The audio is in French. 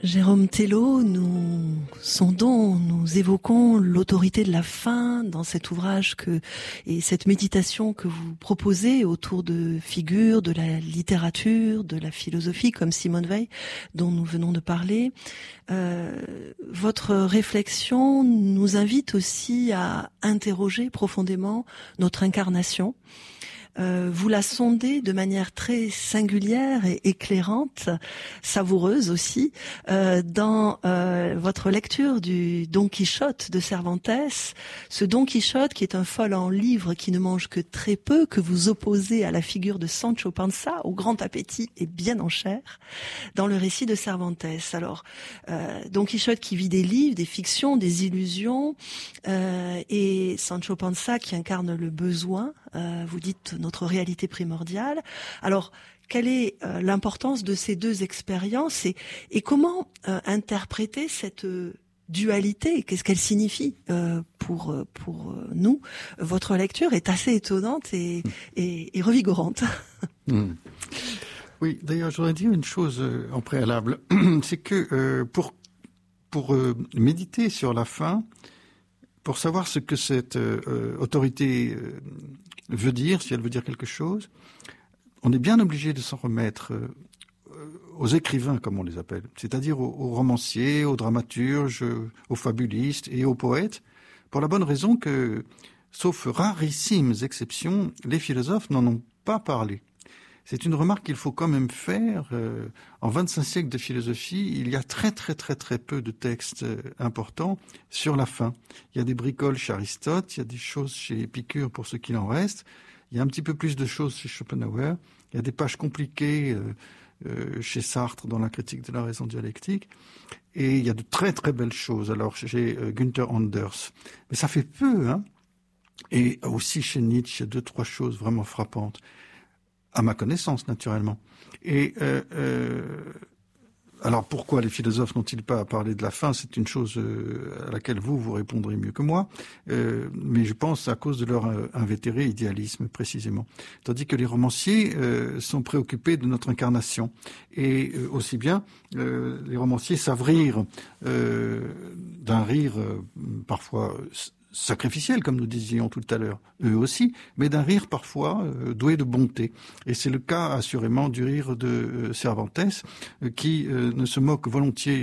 Jérôme Thelot, nous évoquons l'autorité de la fin dans cet ouvrage et cette méditation que vous proposez autour de figures de la littérature, de la philosophie, comme Simone Weil, dont nous venons de parler. Votre réflexion nous invite aussi à interroger profondément notre incarnation. Vous la sondez de manière très singulière et éclairante, savoureuse aussi, dans votre lecture du Don Quichotte de Cervantes, ce Don Quichotte qui est un fol en livre qui ne mange que très peu, que vous opposez à la figure de Sancho Panza, au grand appétit et bien en chair, dans le récit de Cervantes. Alors, Don Quichotte qui vit des livres, des fictions, des illusions, et Sancho Panza qui incarne le besoin, vous dites notre réalité primordiale. Alors, quelle est l'importance de ces deux expériences et comment interpréter cette dualité? Qu'est-ce qu'elle signifie pour nous? Votre lecture est assez étonnante et revigorante. Oui, d'ailleurs, je voudrais dire une chose en préalable, c'est que pour méditer sur la fin, pour savoir ce que cette autorité veut dire, si elle veut dire quelque chose, on est bien obligé de s'en remettre aux écrivains, comme on les appelle, c'est-à-dire aux romanciers, aux dramaturges, aux fabulistes et aux poètes, pour la bonne raison que, sauf rarissimes exceptions, les philosophes n'en ont pas parlé. C'est une remarque qu'il faut quand même faire. En 25 siècles de philosophie, il y a très peu de textes importants sur la fin. Il y a des bricoles chez Aristote, il y a des choses chez Épicure pour ce qu'il en reste, il y a un petit peu plus de choses chez Schopenhauer, il y a des pages compliquées chez Sartre dans la critique de la raison dialectique, et il y a de très belles choses alors chez Günther Anders. Mais ça fait peu, hein. Et aussi chez Nietzsche, il y a 2-3 choses vraiment frappantes. À ma connaissance, naturellement. Et alors, pourquoi les philosophes n'ont-ils pas parlé de la fin? C'est une chose à laquelle vous répondrez mieux que moi. Mais je pense à cause de leur invétéré idéalisme, précisément. Tandis que les romanciers sont préoccupés de notre incarnation. Et aussi bien, les romanciers savent rire d'un rire parfois sacrificiel, comme nous disions tout à l'heure, eux aussi, mais d'un rire parfois doué de bonté. Et c'est le cas assurément du rire de Cervantes, qui ne se moque volontiers